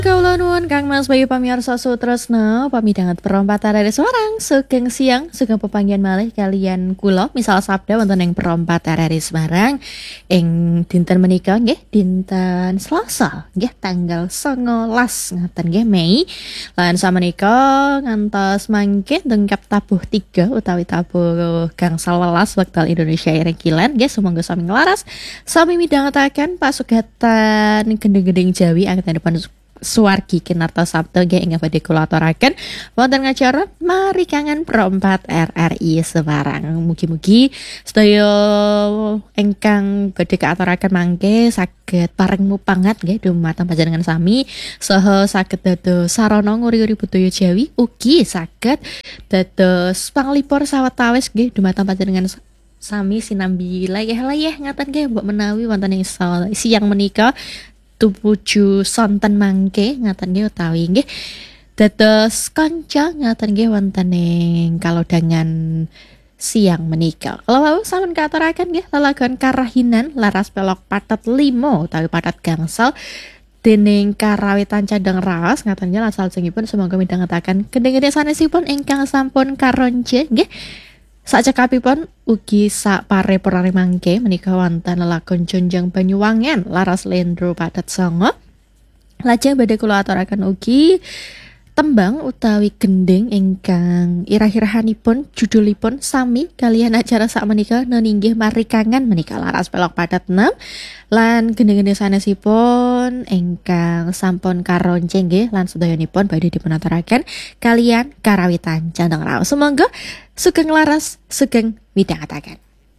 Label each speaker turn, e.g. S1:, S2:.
S1: Kula nuwun Kang Mas Bayu pamirsa Sutresna pamidanget perempatan dari Semarang sugeng siang sugeng pepanggihan malih kalian kula misal sabda wonten ing perempatan dari Semarang ing dinten menika nggih dinten Selasa nggih tanggal 19 ngaten nggih Mei lan samenika ngantos mangke dengkap tabuh 3 utawi tabuh gangsal welas wekdal Indonesia ireng kilen nggih sumangga sami nglaras sami midhangetaken pasugatan gendeng-gendeng Jawi angkatan depan Suwargi kinarta sabda nggih ing badhe kula aturaken wonten acara Marikangan Perempat RRI Semarang. Mugi-mugi sedaya ingkang badhe kaaturaken mangke saged pareng mupangat nggih dumateng panjenengan sami saha saged dados sarana nguri-uri budaya Jawi ugi saged dados panglipur sawetawis nggih dumateng panjenengan sami sinambi layeh-layeh ngaten nggih mbok menawi wonten ing siang menika tujuh sonten mangke ngaten nggih utawi nggih dados kanca ngaten nggih wonten ing kalodhangan siang menika. Kalau wau sampun katuraken nggih lelagon Karahinan laras pelok patet 5 utawi patet gangsal dening karawitan Candang Raos ngaten nggih lan salajengipun sumangga midhangetaken gendeng-gendeng sanesipun ingkang sampun karonje nggih. Sacekapipun ugi sak pare-pare mangke menika wonten lelagon Jonjang Banyuwangen laras Lendro padet 9. Lajeng badhe kula aturaken ugi tembang utawi gending ingkang irah-irahanipun judulipun sami kalian acara sak menika neninggih Marikangan menika laras pelok padet 6 lan gending-gending sanesipun ingkang sampun karonce nggih lan sedayanipun badhe dipun aturaken kalian karawitan Candang Raos. Sumangga sugeng laras sugeng midhangetaken.